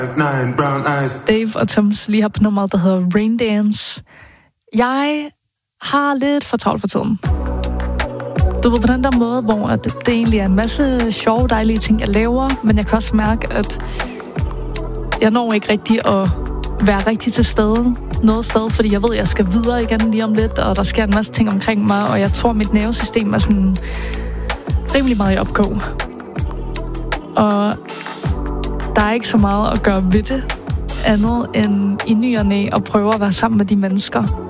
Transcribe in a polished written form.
Dave og Toms lige har på nummeret, der hedder Rain Dance. Jeg har lidt for travlt for tiden. Du ved, på den der måde, hvor at det egentlig er en masse sjove, dejlige ting, jeg laver, men jeg kan også mærke, at jeg når ikke rigtig at være rigtig til stede noget sted, fordi jeg ved, at jeg skal videre igen lige om lidt, og der sker en masse ting omkring mig, og jeg tror, mit nervesystem er sådan rimelig meget i opkog. Og der er ikke så meget at gøre ved det, andet end i ny og næ at prøve at være sammen med de mennesker,